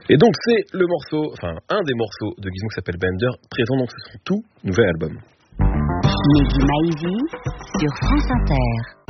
Et donc c'est le morceau, enfin un des morceaux de Gizmo qui s'appelle Bender, présent dans son tout nouvel album. Mehdi Maizi sur France Inter.